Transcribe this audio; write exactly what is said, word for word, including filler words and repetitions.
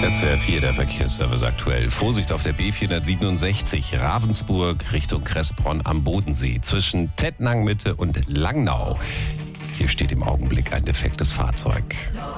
S W R vier, der Verkehrsservice aktuell. Vorsicht auf der B vierhundertsiebenundsechzig Ravensburg Richtung Kressbronn am Bodensee zwischen Tettnang Mitte und Langnau. Hier steht im Augenblick ein defektes Fahrzeug.